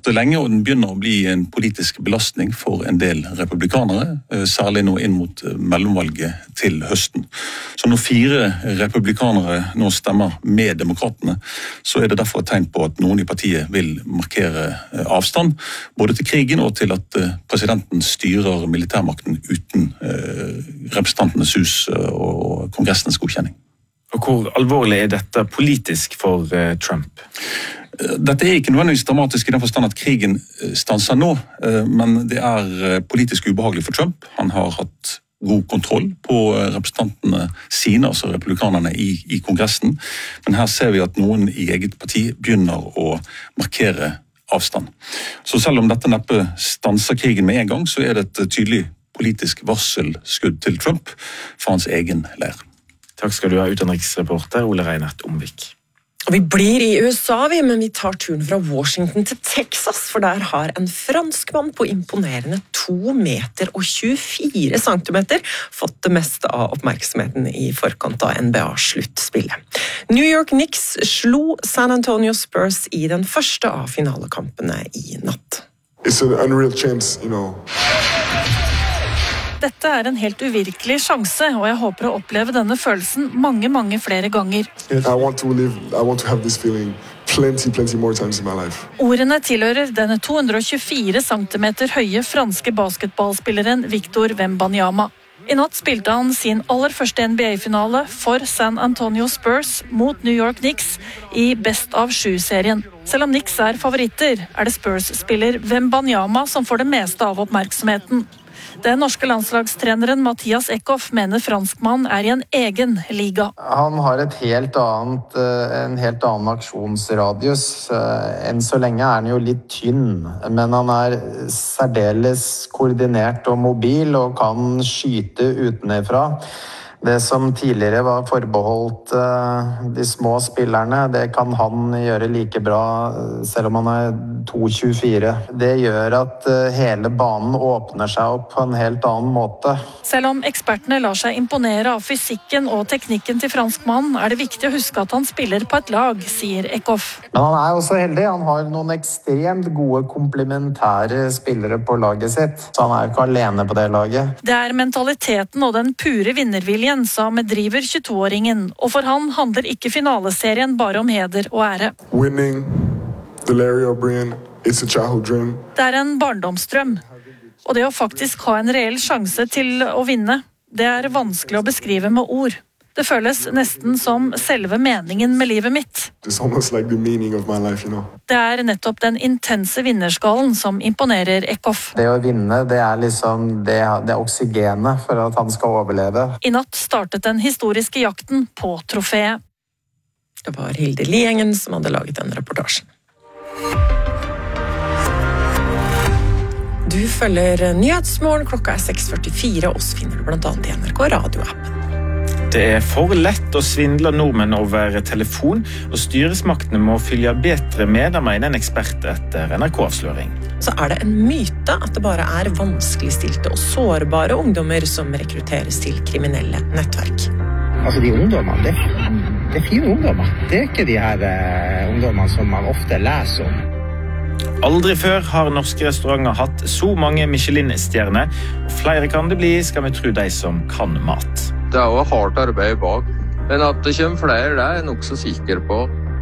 pågått lenge, og den begynner å bli en politisk belastning for en del republikanere, særlig nå inn mot mellomvalget til høsten. Så når 4 republikanere nå stemmer med demokratene, så er det derfor et tegn på at noen i partiet vil markere avstand, både til krigen og til at presidenten styrer militærmakten uten representantenes hus og kongressens godkjenning. Og hvor alvorlig er dette politisk for Trump? Dette er ikke nødvendigvis dramatisk i den forstand at krigen stanser nå, men det er politisk ubehagelig for Trump. Han har hatt god kontroll på representantene sine, altså republikanerne i kongressen, men her ser vi at noen i eget parti begynner å markere avstand. Så selv om dette neppe stanser krigen med en gang, så er det et tydelig politisk varselskudd til Trump for hans egen leir. Takk skal du ha, utenriksreporter Ole Reinert Omvik. Vi blir i USA, men vi tar turen fra Washington til Texas, for der har en franskmann på imponerende 2,24 meter fått det meste av oppmerksomheten i forkant av NBA-sluttspillet. New York Knicks slo San Antonio Spurs i den første av finalekampene i natt. It's an unreal chance, you know. Dette er en helt uvirkelig sjanse, og jeg håper å oppleve denne følelsen mange flere ganger. I want to have this feeling plenty more times in my life. Ordene tilhører denne 224 centimeter høye franske basketballspilleren Victor Wembanyama. I natt spilte han sin aller første NBA-finale for San Antonio Spurs mot New York Knicks i Best av 7-serien. Selv om Knicks er favoritter, er det Spurs-spiller Wembanyama som får det meste av oppmerksomheten. Den norske landslagstreneren Mathias Ekhoff mener franskmann er i en egen liga. Han har en helt annen aksjonsradius. Enn så lenge er han jo litt tynn, men han er særdeles koordinert og mobil og kan skyte utenfra. Det som tidligere var forbeholdt de små spillerne, det kan han gjøre like bra selv om han er 2,24. Det gjør at hele banen åpner seg opp på en helt annen måte. Selv om ekspertene lar seg imponere av fysikken og teknikken til franskmannen, er det viktig å huske at han spiller på et lag, sier Ekhoff. Men han er også heldig. Han har noen ekstremt gode komplementære spillere på laget sitt, så han er ikke alene på det laget. Det er mentaliteten og den pure vinnerviljen som driver 22-åringen, og for han handler ikke finaleserien bare om heder og ære. Winning the Larry O'Brien, it's a childhood dream. Det er en barndomsdrøm, og det å faktisk ha en reell sjanse til å vinne, det er vanskelig å beskrive med ord. Det føles nesten som selve meningen med livet mitt. It's almost like the meaning of my life, you know. Det er nettopp den intense vinnerskallen som imponerer Ekhoff. Det å vinne, det er liksom det er oksygenet for at han skal overleve. I natt startet den historiske jakten på trofeet. Det var Hilde Liengen som hadde laget den reportasjen. Du følger Nyhetsmorgen, klokka er 6:44, og oss finner du blant annet i NRK Radio-appen. Det er for lett å svindle nordmenn over telefon, og styresmaktene må følge bedre med, mener en ekspert etter NRK-avsløring. Så er det en myte at det bare er vanskeligstilte og sårbare ungdommer som rekrutteres til kriminelle nettverk. Altså de ungdommene, det er fine ungdommer. Det er ikke de her ungdommene som man ofte leser om. Aldri før har norske restauranter hatt så mange Michelin-stjerner, og flere kan det bli, skal vi tro de som kan mat. Det er jo hardt arbeid bak, men at det kommer flere, det er jeg nok så sikker på.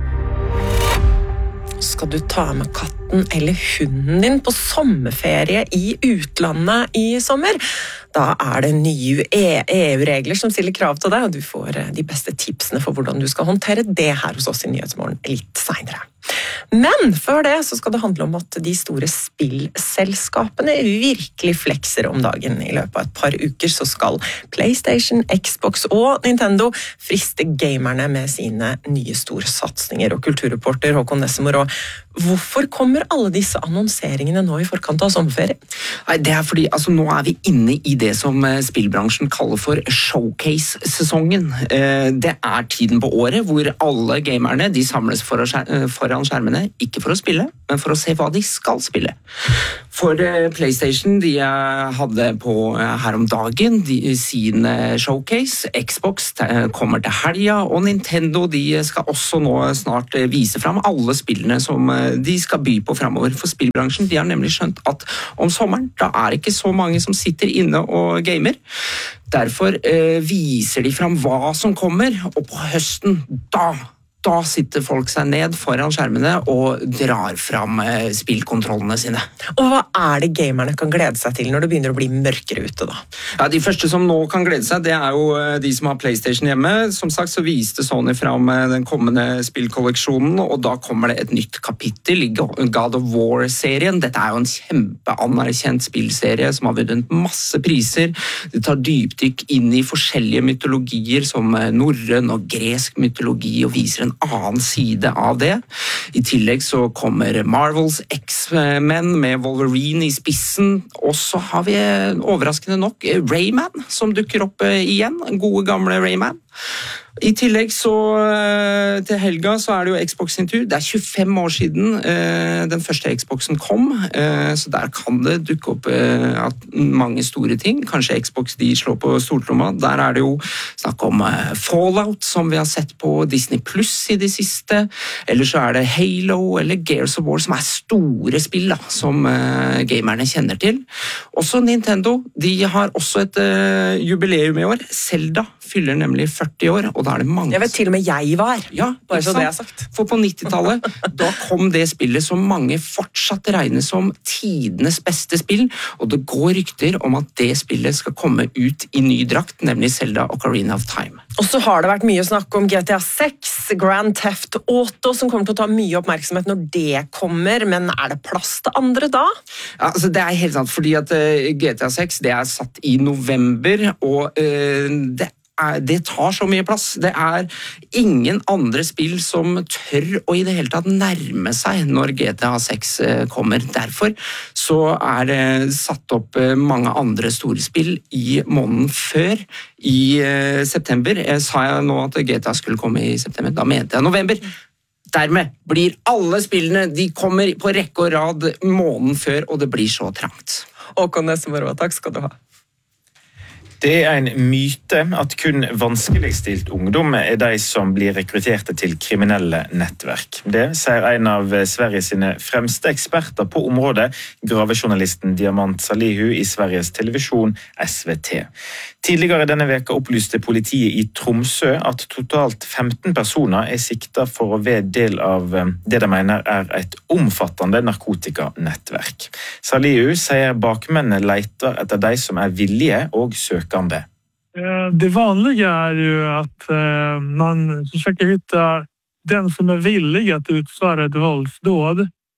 Skal du ta med katten eller hunden din på sommerferie i utlandet i sommer? Da er det nye EU-regler som stiller krav til deg, og du får de beste tipsene for hvordan du skal håndtere det her hos oss i Nyhetsmorgen litt senere. Men før det så skal det handle om at de store spillselskapene virkelig flekser om dagen. I løpet av et par uker så skal PlayStation, Xbox og Nintendo friste gamerne med sine nye store satsninger. Og kulturreporter Håkon Nessemor, hvorfor kommer alle disse annonseringene nå i forkant av sommerferie? Nei, det er fordi nå er vi inne i det som spillbransjen kaller for showcase-sesongen. Det er tiden på året hvor alle gamerne de samles foran skjermene, ikke for å spille, men for å se hva de skal spille. For PlayStation, de hadde på her om dagen sin showcase. Xbox kommer til helga, og Nintendo de skal også nå snart vise frem alle spillene som de skal by på fremover. For spillbransjen de har nemlig skjønt at om sommeren, da er det ikke så mange som sitter inne og gamer. Derfor viser de frem hva som kommer, og på høsten, da sitter folk seg ned foran skjermene og drar fram spillkontrollene sine. Og hva er det gamerne kan glede seg til når det begynner å bli mørkere ute da? Ja, de første som nå kan glede seg, det er jo de som har PlayStation hjemme. Som sagt så viste Sony fram den kommende spillkolleksjonen, og da kommer det et nytt kapittel i God of War-serien. Dette er jo en kjempeanerkjent spillserie som har vunnet masse priser. Det tar dypdykk inn i forskjellige mytologier som norrøn og gresk mytologi og viser en annen side av det. I tillegg så kommer Marvels X-Men med Wolverine i spissen, og så har vi overraskende nok Rayman som dukker opp igjen, en gode gamle Rayman. I tillegg så til helga så er det jo Xbox sin tur. Det er 25 år siden den første Xboxen kom, så der kan det dukke opp mange store ting. Kanskje Xbox de slår på stortromma. Der er det jo snakk om Fallout som vi har sett på Disney Plus i det siste. Eller så er det Halo eller Gears of War som er store spill da, som gamerne kjenner til. Også Nintendo, de har også et jubileum i år. Zelda fyller nemlig 40 år, og da er det mange... Jeg vet til og med jeg var, ja, bare så det er sagt. For på 90-tallet, da kom det spillet som mange fortsatt regnes som tidenes beste spill, og det går rykter om at det spillet skal komme ut i ny drakt, nemlig Zelda Ocarina of Time. Og så har det vært mye snakk om GTA 6, Grand Theft Auto, som kommer til å ta mye oppmerksomhet når det kommer, men er det plass til andre da? Ja, altså det er helt sant, fordi at GTA 6 det er satt i november, og det tar så mye plass. Det er ingen andre spill som tør å i det hele tatt nærme seg når GTA 6 kommer. Derfor så er det satt opp mange andre store spill i måneden før i september. Sa jeg nå at GTA skulle komme i september? Da mente jeg november. Dermed blir alle spillene, de kommer på rekke og rad måneden før, og det blir så trangt. Håkon Nessemor, takk skal du ha. Det er en myte at kun vanskeligstilt ungdom er de som blir rekrutterte til kriminelle nettverk. Det sier en av Sveriges sine fremste eksperter på området, gravejournalisten Diamant Salihu i Sveriges televisjon SVT. Tidligere denne veka opplyste politiet i Tromsø at totalt 15 personer er siktet for å være del av det de mener er et omfattende narkotikanettverk. Salihu sier bakmennene leter etter de som er villige og søkende. Det vanliga är ju att man försöker hitta den som är villig att utföra ett våldsdåd.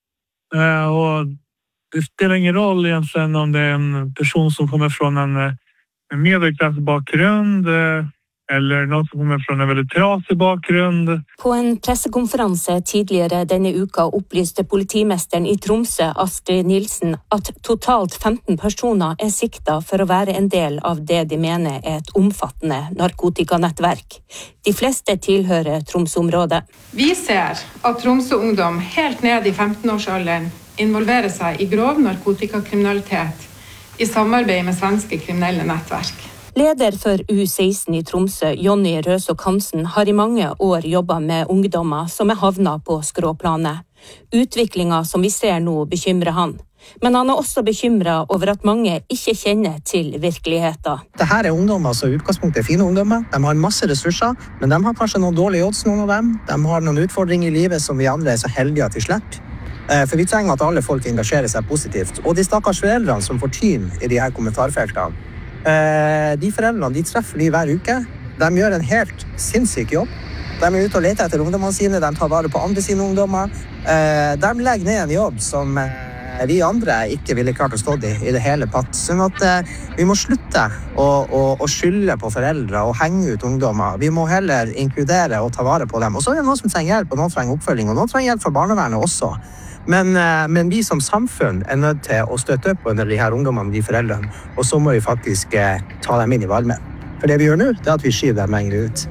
Och det spelar ingen roll egentligen om det är en person som kommer från en medelklassbakgrund eller noen som kommer fra en veldig trasig bakgrunn. På en pressekonferanse tidligere denne uka opplyste politimesteren i Tromsø, Astrid Nilsen, at totalt 15 personer er sikta for å være en del av det de mener er et omfattende narkotikanettverk. De fleste tilhører Tromsø-området. Vi ser at Tromsø-ungdom helt ned i 15-årsalderen involverer seg i grov narkotikakriminalitet i samarbeid med svenske kriminelle nettverk. Leder for U16 i Tromsø, Jonny Røsok Hansen, har i mange år jobbet med ungdommer som er havnet på skråplanet. Utviklingen som vi ser nå bekymrer han. Men han er også bekymret over at mange ikke kjenner til virkeligheten. Dette er ungdommer som i utgangspunktet er fine ungdommer. De har masse ressurser, men de har kanskje noen dårlige odds, noen av dem. De har noen utfordringer i livet som vi andre er så heldige at vi slipper. For vi trenger at alle folk engasjerer seg positivt. Og de stakkars foreldrene som får tyn i de her kommentarfeltene, de foreldrene de treffer de hver uke. De gjør en helt sinnssyk jobb. De er ute og leter etter ungdommene sine, de tar vare på andre sine ungdommer. De legger ned en jobb som vi andre ikke ville klart å stå i det hele tatt. Sånn at vi må slutte å skylde på foreldre og henge ut ungdommer. Vi må heller inkludere og ta vare på dem. Og så er det noen som trenger hjelp, og noen trenger oppfølging, og noen trenger hjelp fra barnevernet også. Men vi som samfunn er nødt til å støtte opp under de her ungdommene, de foreldrene, og så må vi faktisk ta dem inn i varmen. For det vi gjør nå, det er at vi skyver dem lenger ut.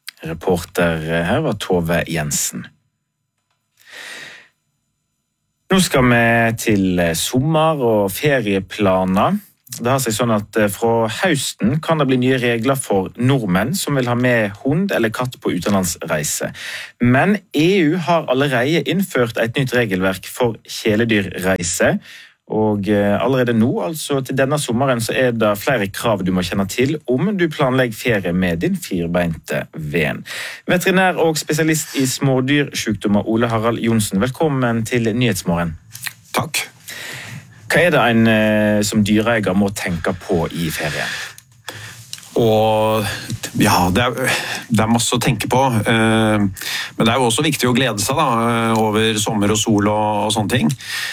Reporter her var Tove Jensen. Nå skal vi til sommer og ferieplaner. Det har seg sånn at fra høsten kan det bli nye regler for nordmenn som vil ha med hund eller katt på utenlandsreise. Men EU har allerede innført et nytt regelverk for kjæledyrreise. Og allerede nå, altså til denne sommeren, så er det flere krav du må kjenne til om du planlegger ferie med din firbeinte ven. Veterinær og spesialist i smådyrsykdommer Ole Harald Johnsen, velkommen til Nyhetsmorgen. Takk. Hva er det en som dyreeier må tenke på i ferien? Og ja, det er masse å tenke på, men det er jo også viktig å glede seg da, over sommer og sol og sånne ting.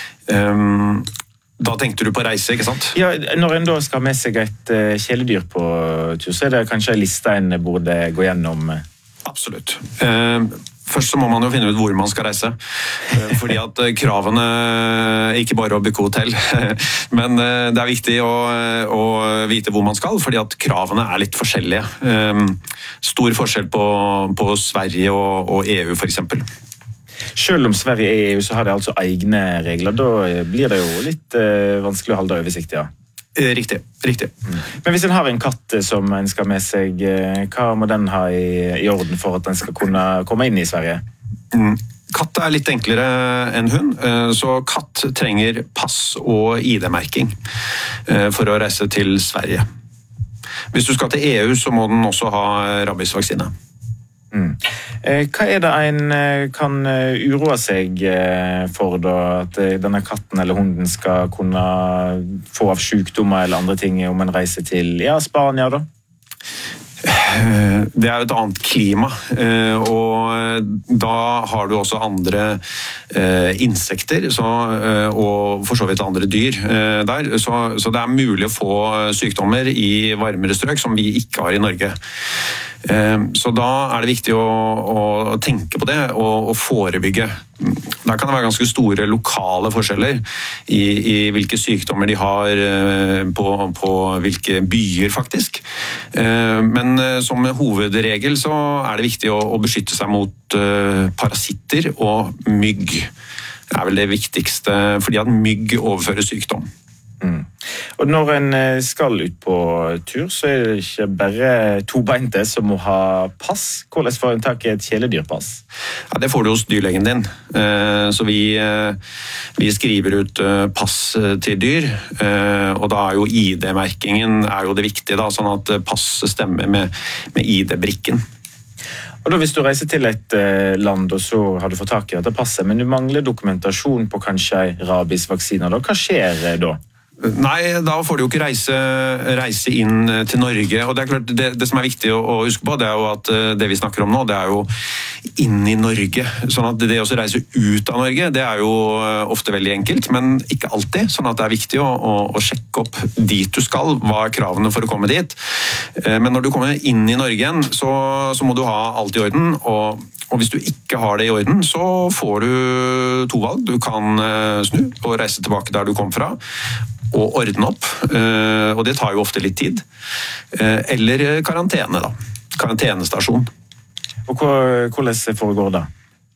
Da tenkte du på reise, ikke sant? Ja, når en da skal ha med seg et kjæledyr på tur, så er det kanskje en liste en burde gå gjennom? Absolutt. Først så må man jo finne ut hvor man skal reise, fordi at kravene ikke bare å booke hotell, men det er viktig å vite hvor man skal, fordi at kravene er litt forskjellige. Stor forskjell på Sverige og EU for eksempel. Selv om Sverige er EU, så har de altså egne regler. Da blir det jo litt vanskelig å holde oversikt, ja. Riktig. Men hvis en har en katt som en skal med seg, hva må den ha i orden for at den skal kunne komme inn i Sverige? Katt er litt enklere enn hund, så katt trenger pass og ID-merking for å reise til Sverige. Hvis du skal til EU, så må den også ha rabiesvaksine. Hva er det en kan uroe seg for da, at denne katten eller hunden skal kunne få av sykdommer eller andre ting om en reiser til Spania da? Det er jo et annet klima, og da har du også andre insekter og for så vidt andre dyr der, så det er mulig å få sykdommer i varmere strøk som vi ikke har i Norge. Så da er det viktig å tenke på det og forebygge. Der kan det være ganske store lokale forskjeller i hvilke sykdommer de har på hvilke byer faktisk. Men som hovedregel så er det viktig å beskytte seg mot parasitter og mygg. Det er vel det viktigste, fordi at mygg overfører sykdom. Og når en skal ut på tur, så er det ikke bare tobeinte som må ha pass. Hvordan får en tak i et kjæledyrpass? Ja, det får du hos dyrlegen din. Så vi skriver ut pass til dyr, og da er jo ID-merkingen er jo det viktige, da, sånn at passet stemmer med ID-brikken. Og da hvis du reiser til et land, og så har du fått tak i dette passet, men du mangler dokumentasjon på kanskje rabiesvaksiner, da, hva skjer da? Nei, da får du jo ikke reise inn til Norge, og det er klart, det som er viktig å huske på, det er jo at det vi snakker om nå, det er jo inn i Norge, sånn at det å reise ut av Norge, det er jo ofte veldig enkelt, men ikke alltid, sånn at det er viktig å sjekke opp dit du skal, hva er kravene for å komme dit. Men når du kommer inn i Norge igjen, så må du ha alt i orden, og hvis du ikke har det i orden, så får du to valg. Du kan snu og reise tilbake der du kom fra, og ordne opp, og det tar jo ofte litt tid. Eller karantene da, karantenestasjon. Og hvordan foregår det?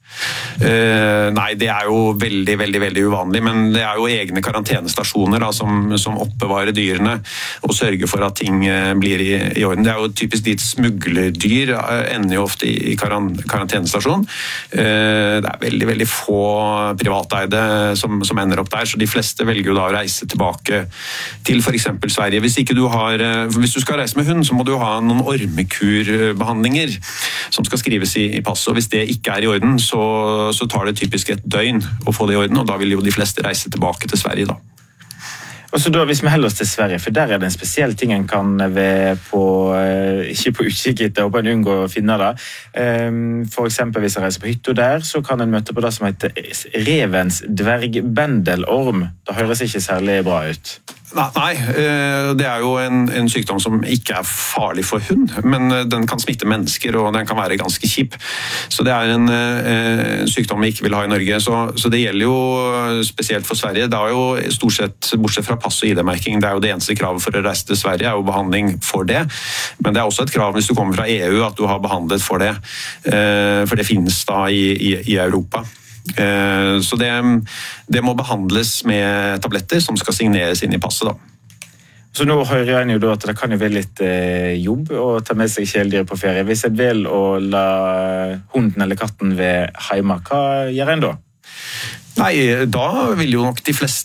Nei, det er jo veldig uvanlig, men det er jo egne karantenestasjoner da, som oppbevarer dyrene og sørger for at ting blir i orden. Det er jo typisk ditt smuglerdyr ender jo ofte i karantenestasjon. Det er veldig få privateide som ender opp der, så de fleste velger jo da å reise tilbake til for eksempel Sverige. Hvis du skal reise med hund, så må du ha noen ormekurbehandlinger som skal skrives i passet, og hvis det ikke er i orden, så tar det typisk et døgn å få det i orden, og da vil jo de fleste reise tilbake til Sverige da. Og så da, hvis vi holder oss til Sverige, for der er det en spesiell ting en kan være på, ikke på utkikk etter, og på en unngå å finne det. For eksempel hvis jeg reiser på hytta der, så kan en møte på det som heter revens dvergbendelorm. Det høres ikke særlig bra ut. Nei, det er jo en sykdom som ikke er farlig for hund, men den kan smitte mennesker, og den kan være ganske kjip. Så det er en sykdom vi ikke vil ha i Norge, så det gjelder jo spesielt for Sverige. Det er jo stort sett, bortsett fra pass og ID-merking, det er jo det eneste kravet for å reise til Sverige, er jo behandling for det. Men det er også et krav hvis du kommer fra EU, at du har behandlet for det, for det finnes da i Europa. Så det må behandles med tabletter som skal signeres inn i passet da. Så nå hører jeg jo da at det kan jo være litt jobb å ta med seg kjæledyr på ferie. Hvis jeg vil å la hunden eller katten være hjemme, hva gjør en da? Nei, da vil jo nok de fleste